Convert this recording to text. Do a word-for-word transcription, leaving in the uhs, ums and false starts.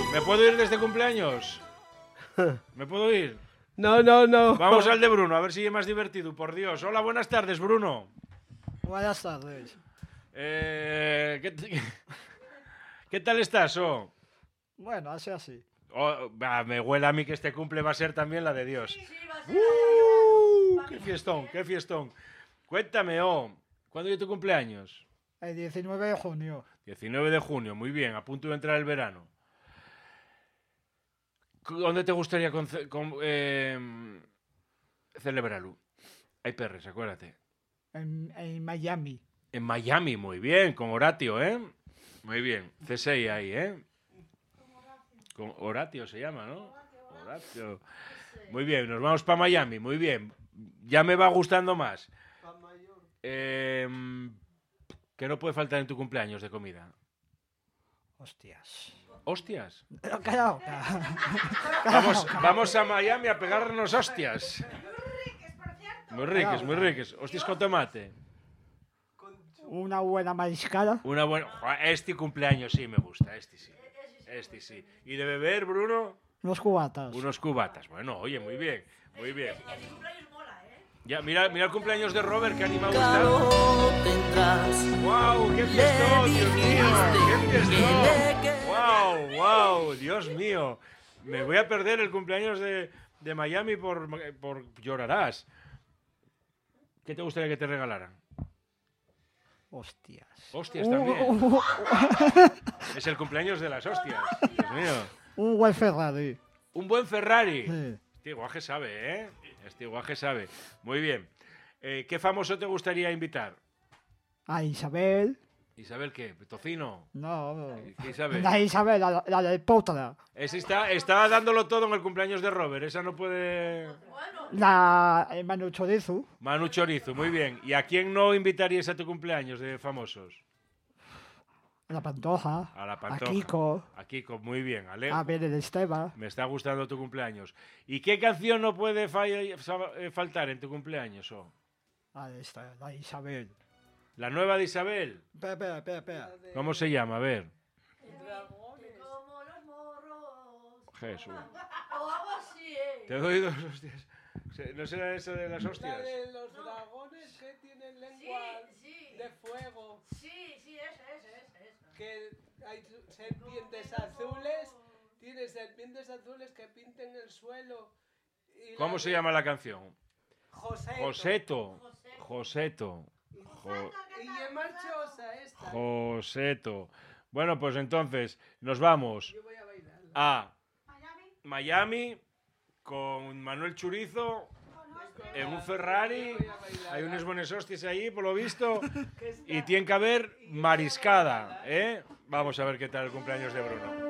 ¿Me puedo ir de este cumpleaños? ¿Me puedo ir? No, no, no. Vamos al de Bruno, a ver si es más divertido, por Dios. Hola, buenas tardes, Bruno. Buenas tardes. Eh, ¿qué, ¿Qué tal estás, oh? Bueno, así así. Oh, bah, me huele a mí que este cumple va a ser también la de Dios. Sí, sí, va a ser ¡Uh! la de ¡Qué fiestón, qué fiestón! Cuéntame, oh, ¿cuándo es tu cumpleaños? El diecinueve de junio. diecinueve de junio, muy bien, a punto de entrar el verano. ¿Dónde te gustaría conce- con- eh, celebrarlo? Hay perres, acuérdate. En, en Miami. En Miami, muy bien, con Horatio, ¿eh? Muy bien, C seis ahí, ¿eh? Con Horatio se llama, ¿no? Horatio. Muy bien, nos vamos para Miami, muy bien. Ya me va gustando más. Eh, ¿Qué no puede faltar en tu cumpleaños de comida? Hostias. ¿Hostias? Claro. Vamos, vamos a Miami a pegarnos hostias. Muy riques, muy riques. Hostias con tomate. Una buena mariscada. Una buena... Este cumpleaños sí me gusta, este sí. Este sí. ¿Y de beber, Bruno? Los cubatas. Unos cubatas. Bueno, oye, muy bien, muy bien. El cumpleaños mola, ¿eh? Ya, mira, mira el cumpleaños de Robert, que animado está. Claro, tendrás. ¡Wow! ¡Qué fiestón, Dios mío! ¡Qué fiestón! ¡Wow! ¡Wow! Dios mío. Me voy a perder el cumpleaños de, de Miami por, por llorarás. ¿Qué te gustaría que te regalaran? Hostias. Hostias también. Uh, Es el cumpleaños de las hostias. Dios mío. Un buen Ferrari. Un buen Ferrari. Sí. Este guaje sabe, ¿eh? Este guaje sabe. Muy bien. Eh, ¿Qué famoso te gustaría invitar? A Isabel. ¿Isabel qué? ¿Tocino? No. ¿Qué Isabel? La Isabel, la, la del Potra. Esa está, está dándolo todo en el cumpleaños de Robert. Esa no puede... La el Manu Chorizo. Manu Chorizo, muy bien. ¿Y a quién no invitarías a tu cumpleaños de famosos? La Pantoja. A la Pantoja. A Kiko. A Kiko, muy bien. Ale, A Belén Esteban. me está gustando tu cumpleaños. ¿Y qué canción no puede fa- fa- faltar en tu cumpleaños? Oh? Ahí está, la Isabel. La nueva de Isabel. Espera, espera, espera, espera. ¿Cómo se llama? A ver. Como los morros. Jesús. O algo así, ¿eh? Te doy dos hostias. Se- ¿No será eso de las La hostias? de los dragones que tienen lengua Sí, sí. de fuego, Sí, sí, esa, esa, esa, esa. que hay serpientes azules, tiene serpientes azules que pinten el suelo. y ¿Cómo la- se llama la canción? Joseto. Joseto. Joseto. Jo- Y es marchosa esta. Joseto. Bueno, pues entonces nos vamos Yo voy a bailarla. a Miami con Manuel Chorizo en un Ferrari. Voy a bailar. Hay unos buenos hostias ahí, por lo visto. Y tiene que haber mariscada, ¿eh? Vamos a ver qué tal el cumpleaños de Bruno.